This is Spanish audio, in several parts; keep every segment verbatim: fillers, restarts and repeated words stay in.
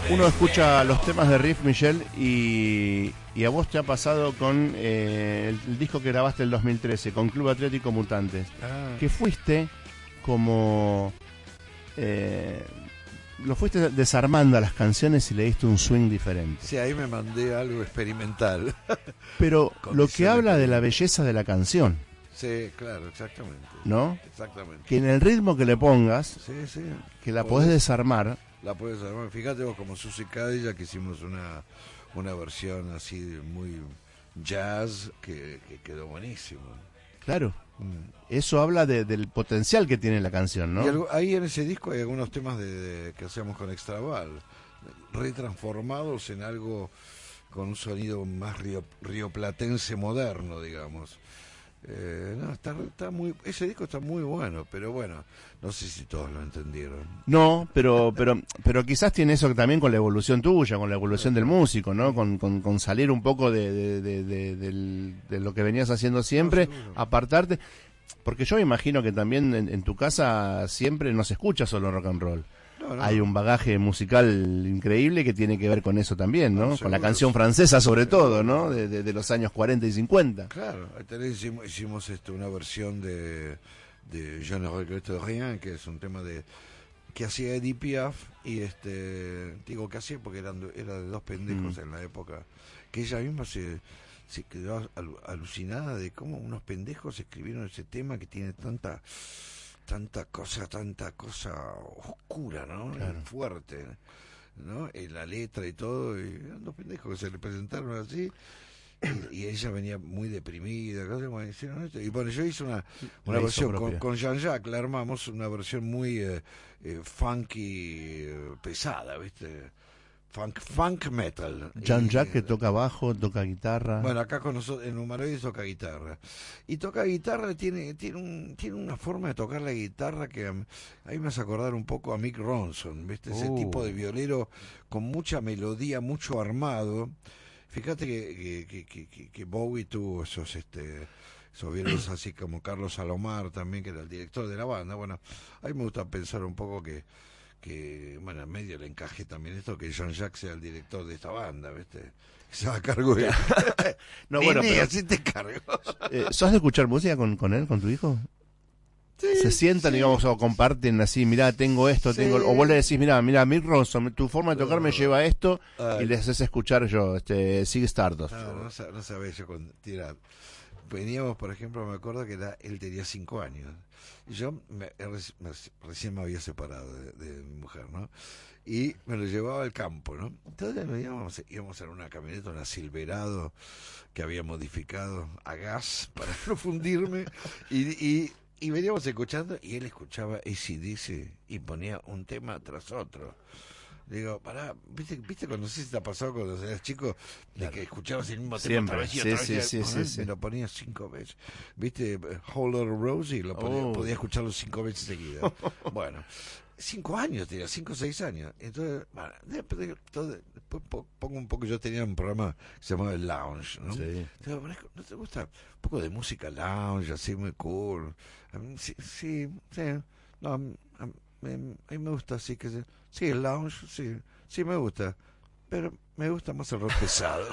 Uno escucha los temas de Riff, Michelle, y, y a vos te ha pasado con eh, el, el disco que grabaste en el dos mil trece, con Club Atlético Mutantes, ah. que fuiste como... Eh, lo fuiste desarmando a las canciones y le diste un swing diferente. Sí, ahí me mandé algo experimental. Pero lo que habla de la belleza de la canción. Sí, claro, exactamente. ¿No? Exactamente. Que en el ritmo que le pongas, sí, sí. que la podés desarmar. La podés desarmar. Fíjate vos, como Susie Cadillac, que hicimos una, una versión así muy jazz que, que quedó buenísimo. Claro. Mm. Eso habla de, del potencial que tiene la canción, ¿no? Y algo, ahí en ese disco hay algunos temas de, de, que hacemos con Extraval, retransformados en algo con un sonido más río, rioplatense moderno, digamos. Eh, no, está, está muy, ese disco está muy bueno, pero bueno, no sé si todos lo entendieron. No, pero pero pero quizás tiene eso también con la evolución tuya, con la evolución del músico, ¿no? Con, con, con salir un poco de, de, de, de, de, de lo que venías haciendo siempre, no, apartarte, porque yo imagino que también en, en tu casa siempre no se escucha solo rock and roll. No, no. Hay un bagaje musical increíble que tiene que ver con eso también, ¿no? no con la canción francesa sobre todo, ¿no? De, de, de los años cuarenta y cincuenta. Claro, hicimos, hicimos esto, una versión de, de Je ne regrette rien, que es un tema de que hacía Edith Piaf, y este digo que hacía porque eran era de dos pendejos mm. en la época, que ella misma se, se quedó alucinada de cómo unos pendejos escribieron ese tema que tiene tanta... tanta cosa, tanta cosa oscura, ¿no? Claro. Fuerte, ¿no? En la letra y todo, y eran dos pendejos que se le presentaron así, y, y ella venía muy deprimida, ¿cómo hicieron esto? Y bueno, yo hice una, una versión con, con Jean-Jacques, la armamos, una versión muy eh, eh, funky, eh, pesada, ¿viste? Funk, funk metal. Jean-Jacques que toca bajo, toca guitarra. Bueno, acá con nosotros en Humanoides toca guitarra. Y toca guitarra, tiene tiene un tiene una forma de tocar la guitarra que a mí me hace acordar un poco a Mick Ronson, ¿viste? Ese uh. tipo de violero con mucha melodía, mucho armado. Fíjate que que, que, que, que Bowie tuvo esos este esos violeros así como Carlos Salomar también, que era el director de la banda. Bueno, a mí me gusta pensar un poco que que, bueno, en medio le encaje también esto, que Jean-Jacques sea el director de esta banda, ¿viste? Se va a cargo de... no, bueno, pero... así te cargo. eh, ¿Sos de escuchar música con, con él, con tu hijo? Sí, se sientan, sí. digamos, o comparten así, mirá, tengo esto, sí. tengo... O vos le decís, mirá, mirá, Mick Ronson, tu forma de tocar me lleva a esto, Ay. y les haces escuchar yo, este, Ziggy Stardust. No, no, no sabés, yo con... Tira, veníamos, por ejemplo, me acuerdo que era, él tenía cinco años. Y yo me, me, recién me había separado de, de mi mujer, ¿no? Y me lo llevaba al campo, ¿no? Entonces íbamos, íbamos en una camioneta, una Silverado, que había modificado a gas para no fundirme, y, y, y veníamos escuchando, y él escuchaba A C D C y ponía un tema tras otro. Digo, pará, ¿viste, ¿viste cuando sí se te ha pasado cuando eras chico? De claro. que escuchabas el mismo tema Siempre. otra vez y sí, otra sí, vez. Sí, y, sí, me sí. lo ponía cinco veces. ¿Viste? Whole Lotta Rosie, lo podía, oh. podía escucharlo cinco veces seguidas. Bueno, cinco años tenía, cinco o seis años. Entonces, bueno, después, después pongo un poco, yo tenía un programa que se llamaba El Lounge, ¿no? Sí. Entonces, ¿no te gusta un poco de música lounge, así muy cool? A mí, sí, sí, sí. No, a mí, a mí me gusta así que se, sí, el lounge, sí. Sí, me gusta, pero me gusta más el rock pesado.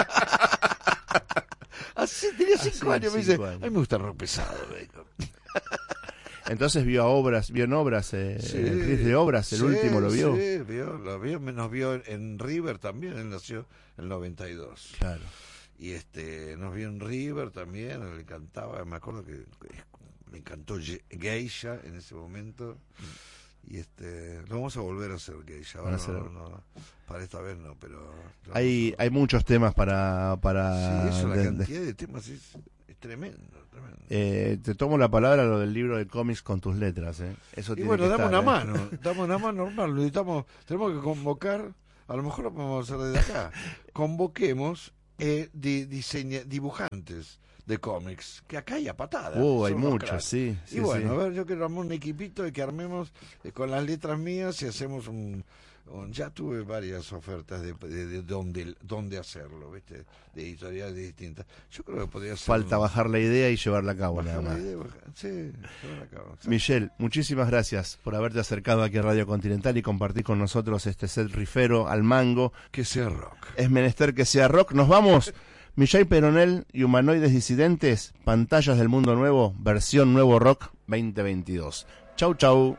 Así tenía cinco Así, años, me dice, años. A mí me gusta el rock pesado. Entonces vio obras, vio en obras, eh, sí, el Riff de Obras, el sí, último lo vio. Sí, vio, lo vio, nos vio en River también, él nació en el noventa y dos. Claro. Y este, nos vio en River también, le encantaba, me acuerdo que me encantó Geisha en ese momento. Y este, lo vamos a volver a hacer, que ya no, hacer... no, no, para esta vez no, pero hay hay muchos temas para para sí, eso, la de, cantidad de temas es, es tremendo, tremendo. Eh, te tomo la palabra lo del libro de cómics con tus letras, eh. Eso y tiene bueno, que damos estar, una ¿eh? mano, damos una mano normal, necesitamos, tenemos que convocar, a lo mejor lo podemos hacer desde acá, convoquemos eh, di, diseña, dibujantes. de cómics, que acá hay a patadas. Uh, hay son los muchos, cracks. sí, Y sí, bueno, sí. a ver, yo quiero armar un equipito y que armemos eh, con las letras mías y hacemos un... un- ya tuve varias ofertas de, de, de dónde, dónde hacerlo, ¿viste? De editoriales distintas. Yo creo que podría ser... Falta un- bajar la idea y llevarla a cabo, nada bajar la más. idea, bajar- sí, llevarla a cabo. Michelle, muchísimas gracias por haberte acercado aquí a Radio Continental y compartir con nosotros este set rifero al mango. Que sea rock. Es menester que sea rock. Nos vamos. Michelle Peronel y Humanoides Disidentes, Pantallas del Mundo Nuevo, versión Nuevo Rock veinte veintidós. Chau, chau.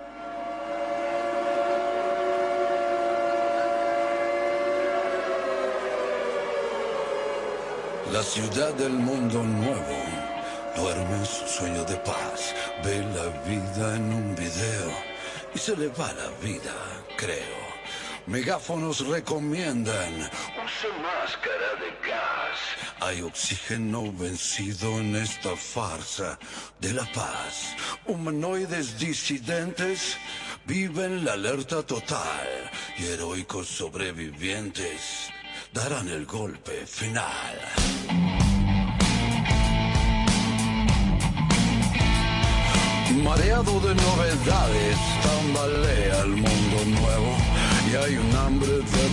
La ciudad del mundo nuevo duerme en su sueño de paz, ve la vida en un video y se le va la vida, creo. Megáfonos recomiendan, use máscara de gas. Hay oxígeno vencido en esta farsa de la paz. Humanoides disidentes viven la alerta total y heroicos sobrevivientes darán el golpe final. Mareado de novedades, tambalea el mundo nuevo y hay un hambre de